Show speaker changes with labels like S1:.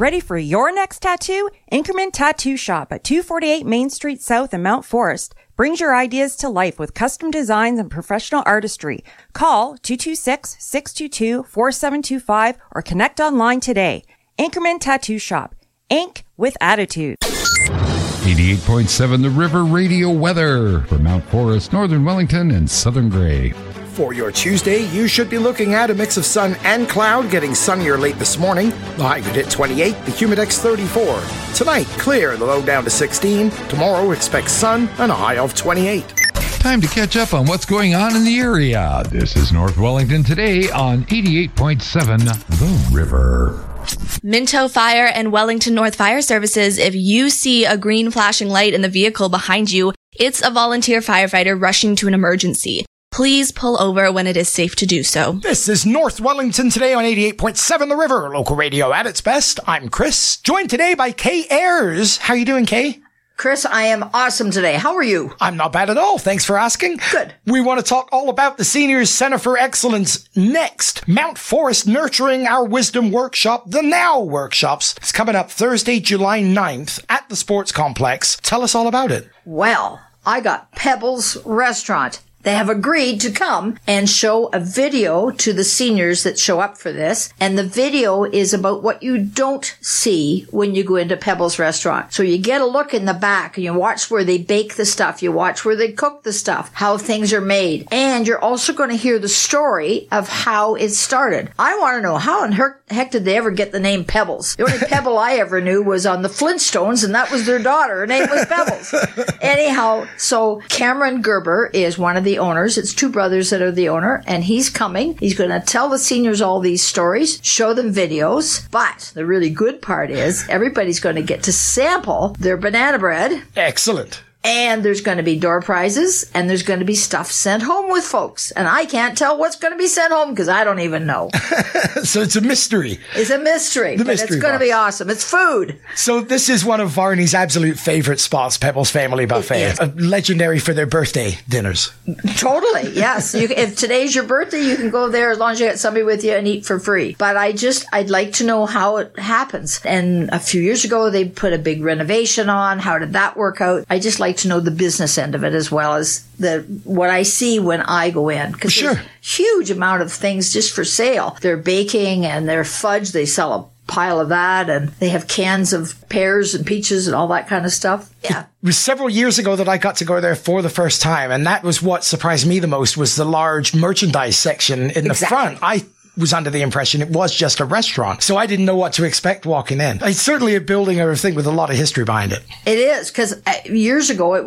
S1: Ready for your next tattoo? Inkerman Tattoo Shop at 248 Main Street South in Mount Forest brings your ideas to life with custom designs and professional artistry. Call 226-622-4725 or connect online today. Inkerman Tattoo Shop. Ink with attitude.
S2: 88.7 The River Radio weather for Mount Forest, Northern Wellington, and Southern Grey.
S3: For your Tuesday, you should be looking at a mix of sun and cloud, getting sunnier late this morning. The high could hit 28, the humidex 34. Tonight, clear, the low down to 16. Tomorrow, expect sun and a high of 28.
S2: Time to catch up on what's going on in the area. This is North Wellington today on 88.7 The River.
S4: Minto Fire and Wellington North Fire Services. If you see a green flashing light in the vehicle behind you, it's a volunteer firefighter rushing to an emergency. Please pull over when it is safe to do so.
S3: This is North Wellington today on 88.7 The River, local radio at its best. I'm Chris, joined today by Kay Ayers. How you doing, Kay?
S5: Chris, I am awesome today. How are you?
S3: I'm not bad at all. Thanks for asking.
S5: Good.
S3: We want to talk all about the Seniors Center for Excellence next. Mount Forest Nurturing Our Wisdom Workshop, the Now Workshops. It's coming up Thursday, July 9th at the Sports Complex. Tell us all about it.
S5: Well, I got Pebbles Restaurant. They have agreed to come and show a video to the seniors that show up for this. And the video is about what you don't see when you go into Pebbles Restaurant. So you get a look in the back and you watch where they bake the stuff. You watch where they cook the stuff, how things are made. And you're also going to hear the story of how it started. I want to know, how in heck did they ever get the name Pebbles? The only Pebble I ever knew was on the Flintstones, and that was their daughter. Her name was Pebbles. Anyhow, so Cameron Gerber is one of the owners. It's two brothers that are the owner, and he's coming. He's going to tell the seniors all these stories, show them videos, but the really good part is everybody's going to get to sample their banana bread.
S3: Excellent.
S5: And there's going to be door prizes, and there's going to be stuff sent home with folks. And I can't tell what's going to be sent home because I don't even know.
S3: So it's a mystery.
S5: It's a mystery, but it's going to be awesome. It's food.
S3: So this is one of Varney's absolute favorite spots, Pebbles Family Buffet. Legendary for their birthday dinners.
S5: Totally, yes. If today's your birthday, you can go there as long as you got somebody with you and eat for free. But I'd like to know how it happens. And a few years ago, they put a big renovation on. How did that work out? I just like to know the business end of it as well as what I see when I go in. Because there's a huge amount of things just for sale. They're baking and they're fudge. They sell a pile of that, and they have cans of pears and peaches and all that kind of stuff. Yeah.
S3: It was several years ago that I got to go there for the first time, and that was what surprised me the most, was the large merchandise section in the front. I was under the impression it was just a restaurant, so I didn't know what to expect walking in. It's certainly a building or a thing with a lot of history behind it.
S5: It is, because years ago it